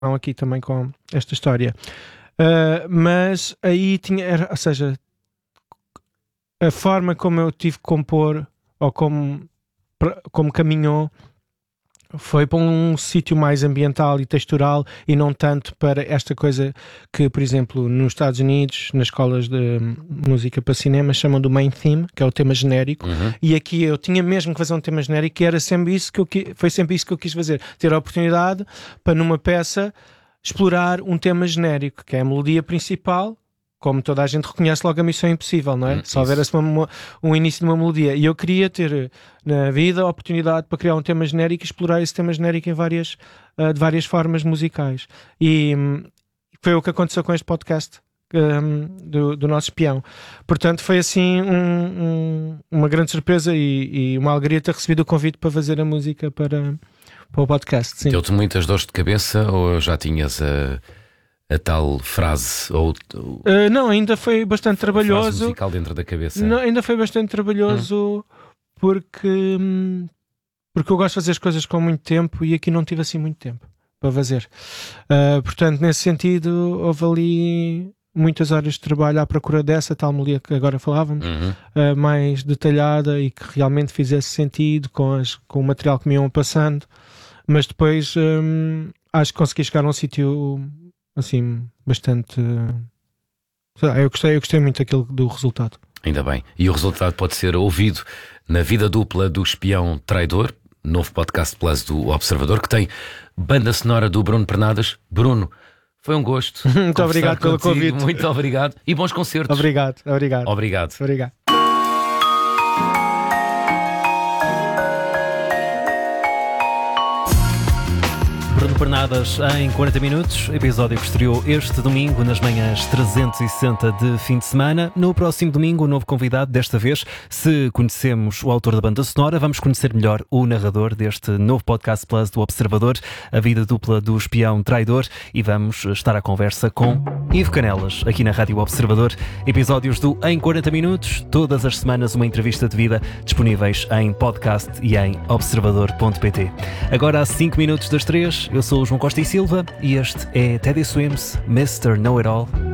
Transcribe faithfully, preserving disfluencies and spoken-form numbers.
aqui também com esta história. Uh, mas aí tinha, era, ou seja, a forma como eu tive que compor, ou como, como caminhou, foi para um sítio mais ambiental e textural e não tanto para esta coisa que, por exemplo, nos Estados Unidos, nas escolas de música para cinema, chamam do main theme, que é o tema genérico. Uhum. E aqui eu tinha mesmo que fazer um tema genérico e era sempre isso que eu, foi sempre isso que eu quis fazer. Ter a oportunidade para numa peça explorar um tema genérico, que é a melodia principal. Como toda a gente reconhece logo a Missão Impossível, não é? Hum, Se houvesse uma, um início de uma melodia. E eu queria ter na vida a oportunidade para criar um tema genérico e explorar esse tema genérico em várias, uh, de várias formas musicais. E um, foi o que aconteceu com este podcast um, do, do nosso espião. Portanto, foi assim um, um, uma grande surpresa e, e uma alegria ter recebido o convite para fazer a música para, para o podcast. Sim. Deu-te muitas dores de cabeça ou já tinhas a... a tal frase ou uh, não, ainda foi bastante trabalhoso. Frase musical dentro da cabeça. Não, ainda foi bastante trabalhoso hum. porque porque eu gosto de fazer as coisas com muito tempo e aqui não tive assim muito tempo para fazer. Uh, portanto, nesse sentido, houve ali muitas horas de trabalho à procura dessa tal melodia que agora falávamos, uhum. uh, mais detalhada e que realmente fizesse sentido com, as, com o material que me iam passando. Mas depois um, acho que consegui chegar a um sítio assim, bastante... Eu gostei, eu gostei muito daquilo, do resultado. Ainda bem. E o resultado pode ser ouvido na Vida Dupla do Espião Traidor, novo podcast plus do Observador, que tem banda sonora do Bruno Pernadas. Bruno, foi um gosto. Muito obrigado pelo contigo. convite. Muito obrigado. E bons concertos. Obrigado, obrigado. Obrigado. Obrigado. Bruno Pernadas em quarenta minutos, episódio que estreou este domingo nas manhãs trezentos e sessenta de fim de semana. No próximo domingo, um novo convidado. Desta vez, se conhecemos o autor da banda sonora, vamos conhecer melhor o narrador deste novo podcast plus do Observador, A Vida Dupla do Espião Traidor, e vamos estar à conversa com Ivo Canelas, aqui na Rádio Observador. Episódios do Em quarenta minutos, todas as semanas uma entrevista de vida, disponíveis em podcast e em observador ponto pt. Agora, há cinco minutos das três, eu sou o João Costa e Silva e este é Teddy Swims, mister Know It All.